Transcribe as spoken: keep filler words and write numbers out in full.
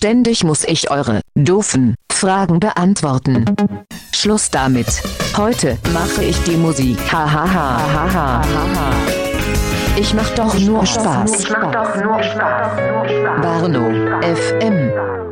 Ständig muss ich eure doofen Fragen beantworten. Schluss damit. Heute mache ich die Musik. Ha ha ha ha ha ha. Ich mach doch nur Spaß. Ich mach doch nur Spaß. Barno F M.